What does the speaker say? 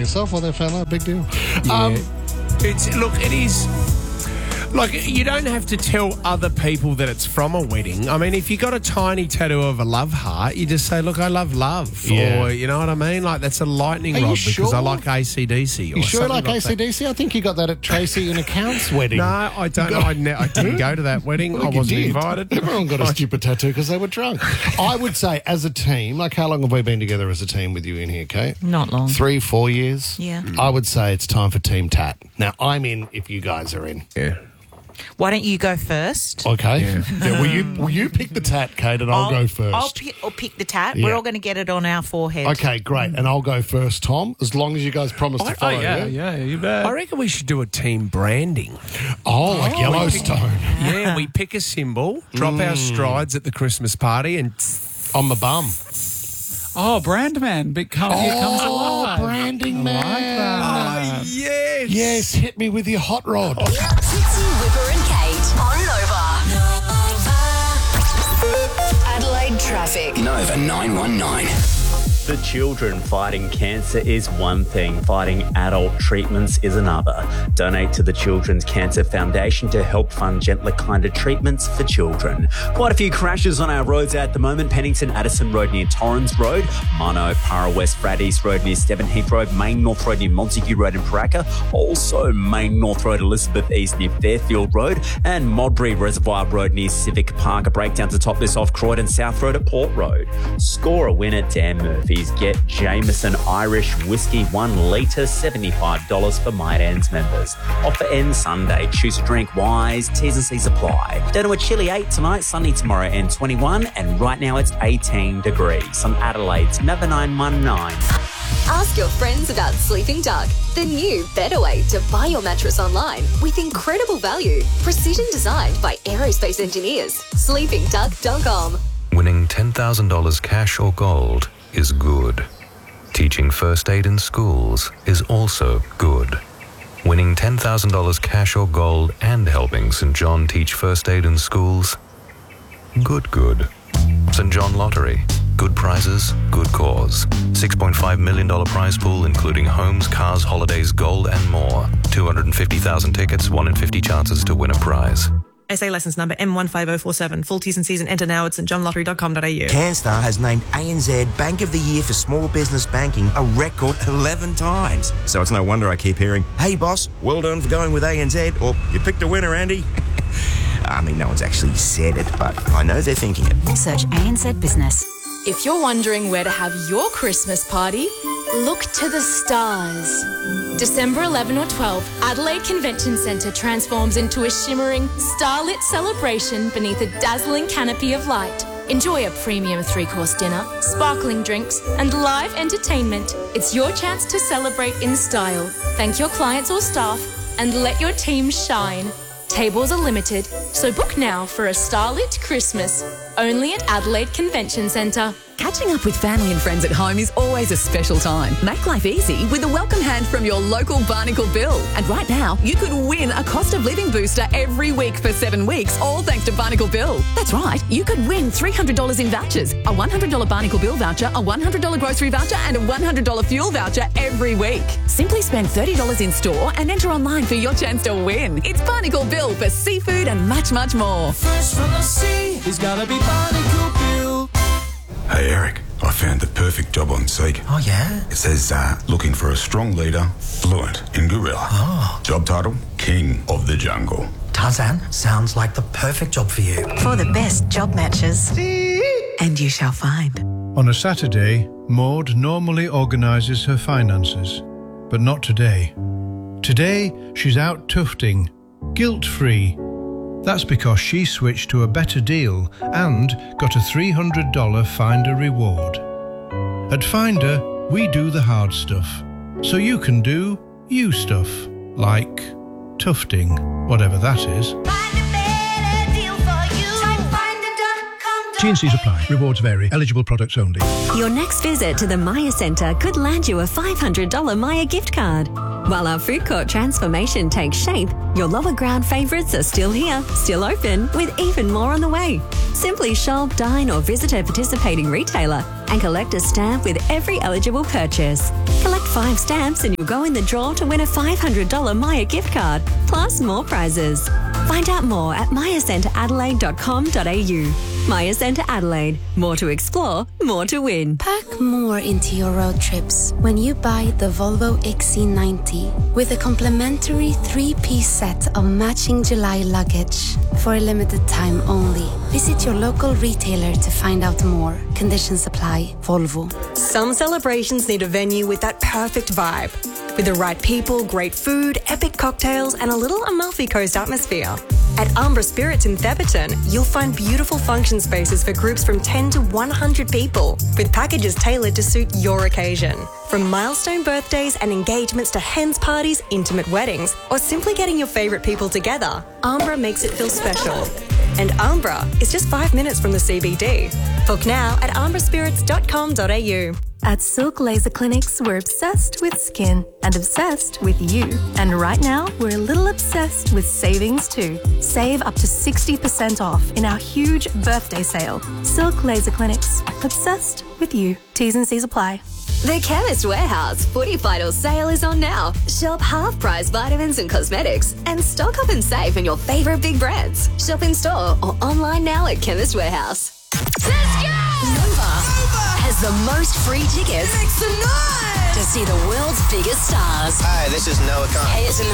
yourself or they found out, big deal. Yeah. It is. Like, you don't have to tell other people that it's from a wedding. I mean, if you got a tiny tattoo of a love heart, you just say, look, I love love. Yeah. Or, you know what I mean? Like, that's a lightning Are you rod because sure? I like AC/DC. Or You sure something like AC/DC? I think you got that at Tracy and Account's wedding. No, I don't. I didn't go to that wedding. Look, I you wasn't did. invited. Everyone got a stupid tattoo because they were drunk. I would say, as a team, like, how long have we been together as a team with you in here, Kate? Not long. 3-4 years? Yeah. I would say it's time for Team Tat. Now, I'm in if you guys are in. Yeah. Why don't you go first? Okay. Yeah, will you pick the tat, Kate, and I'll go first. I'll pick the tat. Yeah. We're all going to get it on our forehead. Okay, great. And I'll go first, Tom, as long as you guys promise to follow. Yeah, you bet. I reckon we should do a team branding. Oh, like Yellowstone. Yeah, we pick a symbol, drop our strides at the Christmas party, and On the bum. Oh, Brand Man. Here comes alive. branding I man. like that. yes, Yes, hit me with your hot rod. Tipsy Whipper and Kate on Nova. Adelaide traffic. Nova 919. For children, fighting cancer is one thing, fighting adult treatments is another. Donate to the Children's Cancer Foundation to help fund gentler, kinder treatments for children. Quite a few crashes on our roads at the moment. Pennington, Addison Road near Torrens Road, Mono, Para West, Frad East Road near Stevenheath Road, Main North Road near Montague Road in Paraka, also Main North Road, Elizabeth East near Fairfield Road, and Modbury Reservoir Road near Civic Park. A breakdown to top this off Croydon South Road at Port Road. Score a win at Dan Murphy's. Get Jameson Irish Whiskey 1 litre, $75 for My Dan's members. Offer ends Sunday. Choose a drink wise. T's and C's apply. Down to a chilly 8 tonight, sunny tomorrow and 21, and right now it's 18 degrees. On Adelaide's Nova 919. Ask your friends about Sleeping Duck, the new better way to buy your mattress online with incredible value. Precision designed by aerospace engineers. SleepingDuck.com. Winning $10,000 cash or gold is good. Teaching first aid in schools is also good. Winning $10,000 cash or gold and helping St. John teach first aid in schools? Good. St. John Lottery. Good prizes, good cause. $6.5 million prize pool including homes, cars, holidays, gold and more. 250,000 tickets, 1 in 50 chances to win a prize. SA licence number M15047. Full T's and C's and enter now at stjohnlottery.com.au. CanStar has named ANZ Bank of the Year for Small Business Banking a record 11 times. So it's no wonder I keep hearing, hey boss, well done for going with ANZ, or you picked a winner, Andy. I mean, no one's actually said it, but I know they're thinking it. Search ANZ Business. If you're wondering where to have your Christmas party, look to the stars. December 11 or 12, Adelaide Convention Centre transforms into a shimmering, starlit celebration beneath a dazzling canopy of light. Enjoy a premium 3-course dinner, sparkling drinks, and live entertainment. It's your chance to celebrate in style. Thank your clients or staff, and let your team shine. Tables are limited, so book now for a starlit Christmas. Only at Adelaide Convention Centre. Catching up with family and friends at home is always a special time. Make life easy with a welcome hand from your local Barnacle Bill. And right now, you could win a cost of living booster every week for 7 weeks, all thanks to Barnacle Bill. That's right, you could win $300 in vouchers, a $100 Barnacle Bill voucher, a $100 grocery voucher, and a $100 fuel voucher every week. Simply spend $30 in store and enter online for your chance to win. It's Barnacle Bill for seafood and much, much more. Fresh from the sea, it's gotta be Barnacle Bill. Hey Eric, I found the perfect job on Seek. Oh yeah? It says looking for a strong leader, fluent in gorilla. Oh. Job title, King of the Jungle. Tarzan, sounds like the perfect job for you. For the best job matches. And you shall find. On a Saturday, Maud normally organises her finances, but not today. Today, she's out tufting, guilt-free. That's because she switched to a better deal and got a $300 Finder reward. At Finder, we do the hard stuff, so you can do you stuff, like tufting, whatever that is. T&Cs apply. Rewards vary. Eligible products only. Your next visit to the Maya Centre could land you a $500 Maya gift card. While our food court transformation takes shape, your lower ground favourites are still here, still open, with even more on the way. Simply shop, dine or visit a participating retailer and collect a stamp with every eligible purchase. Collect 5 stamps and you'll go in the draw to win a $500 Maya gift card, plus more prizes. Find out more at mayacenteradelaide.com.au. Maya Centre Adelaide. More to explore, more to win. Pack more into your road trips when you buy the Volvo XC90 with a complimentary 3-piece set of matching July luggage for a limited time only. Visit your local retailer to find out more. Conditions apply. Volvo. Some celebrations need a venue with that perfect vibe. With the right people, great food, epic cocktails, and a little Amalfi Coast atmosphere. At Ambra Spirits in Theberton, you'll find beautiful function spaces for groups from 10 to 100 people, with packages tailored to suit your occasion. From milestone birthdays and engagements to hens parties, intimate weddings, or simply getting your favourite people together, Ambra makes it feel special. And Ambra is just 5 minutes from the CBD. Book now at ambraspirits.com.au. At Silk Laser Clinics, we're obsessed with skin and obsessed with you. And right now, we're a little obsessed with savings too. Save up to 60% off in our huge birthday sale. Silk Laser Clinics, obsessed with you. T's and C's apply. The Chemist Warehouse Footy Final sale is on now. Shop half-price vitamins and cosmetics and stock up and save on your favourite big brands. Shop in store or online now at Chemist Warehouse. Let's go! Nova has the most free tickets to see the world's biggest stars. Hi, this is Noah Khan. Hey, it's